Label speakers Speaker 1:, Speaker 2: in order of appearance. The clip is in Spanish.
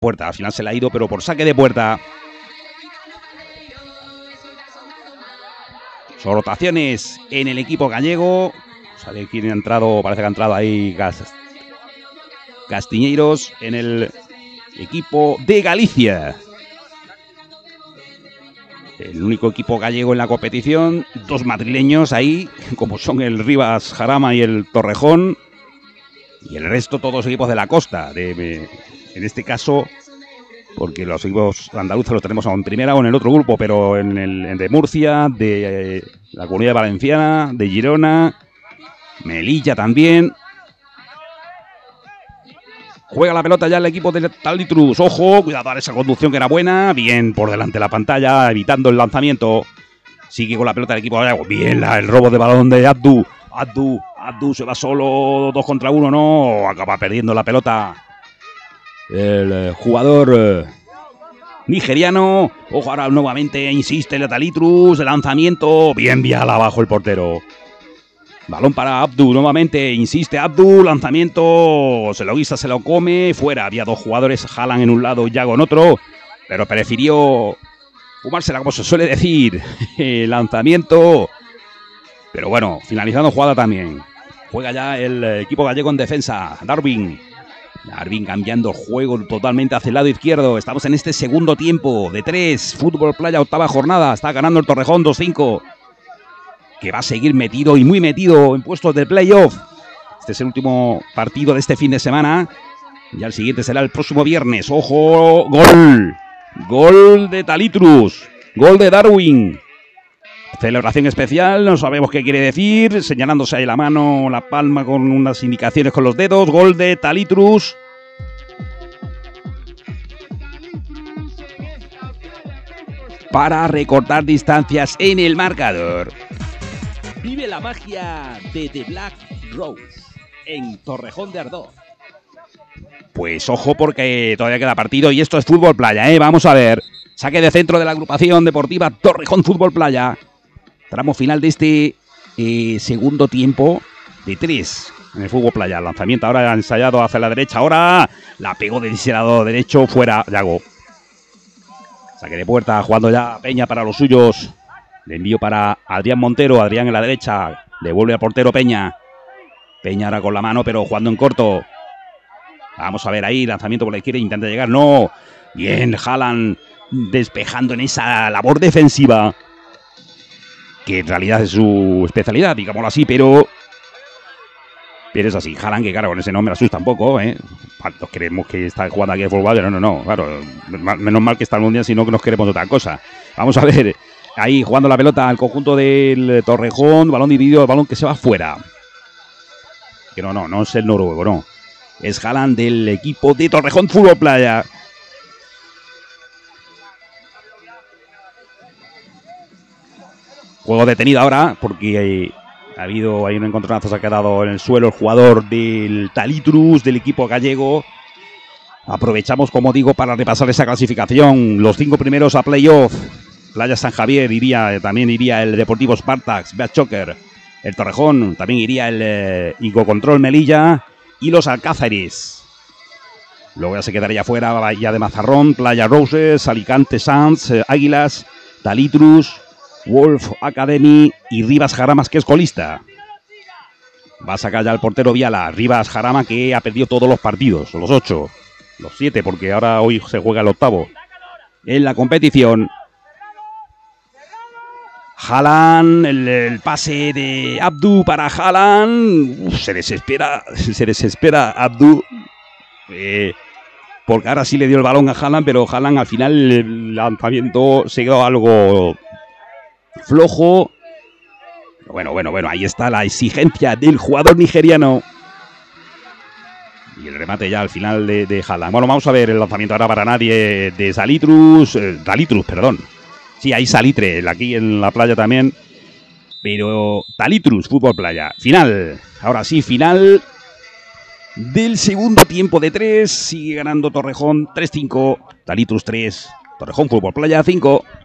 Speaker 1: puerta. Al final se le ha ido, pero por saque de puerta. Son rotaciones en el equipo gallego. ¿Sabe quién ha entrado? Parece que ha entrado ahí Castiñeiros en el equipo de Galicia. El único equipo gallego en la competición. Dos madrileños ahí, como son el Rivas Jarama y el Torrejón. Y el resto todos equipos de la costa. En este caso, porque los equipos andaluces los tenemos en primera o en el otro grupo, pero en el de Murcia, de la Comunidad Valenciana, de Girona, Melilla también. Juega la pelota ya el equipo de Talitrus. Ojo, cuidado a esa conducción que era buena. Bien por delante de la pantalla, evitando el lanzamiento. Sigue con la pelota el equipo gallego. Bien el robo de balón de Abdu. Abdu se va solo 2 contra 1, no. Acaba perdiendo la pelota el jugador nigeriano. Ojo, ahora nuevamente insiste el Talitrus. El lanzamiento. Bien vial abajo el portero. Balón para Abdu, nuevamente insiste Abdu, lanzamiento, se lo guisa, se lo come, fuera, había dos jugadores, Haaland en un lado y Yago en otro, pero prefirió fumársela como se suele decir, lanzamiento, pero bueno, finalizando jugada también. Juega ya el equipo gallego en defensa, Darwin cambiando el juego totalmente hacia el lado izquierdo, estamos en este segundo tiempo de 3, Fútbol Playa, octava jornada, está ganando el Torrejón 2-5. Que va a seguir metido y muy metido en puestos de playoff. Este es el último partido de este fin de semana. Ya el siguiente será el próximo viernes. ¡Ojo! ¡Gol! Gol de Talitrus. Gol de Darwin. Celebración especial. No sabemos qué quiere decir. Señalándose ahí la mano, la palma con unas indicaciones con los dedos. Gol de Talitrus. Para recortar distancias en el marcador. Vive la magia de The Black Rose en Torrejón de Ardoz. Pues ojo porque todavía queda partido y esto es Fútbol Playa, ¿eh? Vamos a ver. Saque de centro de la agrupación deportiva Torrejón Fútbol Playa. Tramo final de este segundo tiempo de 3 en el Fútbol Playa. Lanzamiento ahora ensayado hacia la derecha. Ahora la pegó del lado derecho fuera. Yago. Saque de puerta jugando ya Peña para los suyos. Le envío para Adrián Montero. Adrián en la derecha. Devuelve al portero Peña. Peña ahora con la mano, pero jugando en corto. Vamos a ver ahí. Lanzamiento por la izquierda. Intenta llegar. No. Bien. Haaland despejando en esa labor defensiva. Que en realidad es su especialidad, digámoslo así. Pero es así. Haaland, que claro, con ese nombre asusta un poco, ¿eh? ¿Cuántos creemos que está jugando aquí el fútbol? No. Claro. Menos mal que está el mundial, sino que nos queremos otra cosa. Vamos a ver. Ahí jugando la pelota al conjunto del Torrejón. Balón dividido, el balón que se va fuera. Que no es el noruego, no. Es Haaland del equipo de Torrejón Fútbol Playa. Juego detenido ahora porque ha habido ahí un encontronazo. Se ha quedado en el suelo el jugador del Talitrus, del equipo gallego. Aprovechamos, como digo, para repasar esa clasificación. Los 5 primeros a playoff. Playa San Javier también iría el Deportivo Spartax, Beat Choker, el Torrejón, también iría el Icocontrol Melilla y los Alcázares. Luego ya se quedaría fuera Bahía de Mazarrón, Playa Roses, Alicante Sanz, Águilas, Talitrus, Wolf Academy y Rivas Jaramas, que es colista. Va a sacar ya el portero Viala, Rivas Jarama, que ha perdido todos los partidos, los 8, los 7, porque ahora hoy se juega el octavo en la competición. Haaland, el pase de Abdu para Haaland. Se desespera Abdu. Porque ahora sí le dio el balón a Haaland, pero Haaland al final el lanzamiento se quedó algo flojo. Bueno, ahí está la exigencia del jugador nigeriano. Y el remate ya al final de Haaland. Bueno, vamos a ver el lanzamiento ahora para nadie de Talitrus, perdón. Sí, hay salitre aquí en la playa también. Pero Talitrus, Fútbol Playa. Final. Ahora sí, final del segundo tiempo de 3. Sigue ganando Torrejón 3-5. Talitrus 3. Torrejón Fútbol Playa 5.